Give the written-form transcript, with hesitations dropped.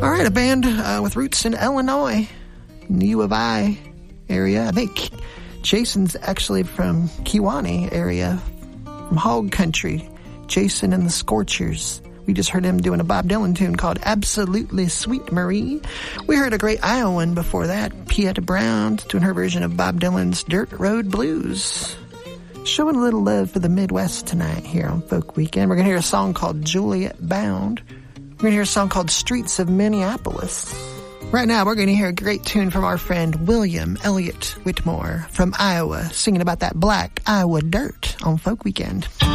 All right, a band with roots in Illinois, in the U of I area. I think Jason's actually from Kewanee area, from Hog Country. Jason and the Scorchers. We just heard him doing a Bob Dylan tune called Absolutely Sweet Marie. We heard a great Iowan before that, Pieta Brown, doing her version of Bob Dylan's Dirt Road Blues. Showing a little love for the Midwest tonight here on Folk Weekend. We're going to hear a song called Juliet Bound. We're going to hear a song called Streets of Minneapolis. Right now, we're going to hear a great tune from our friend William Elliott Whitmore from Iowa, singing about that black Iowa dirt on Folk Weekend.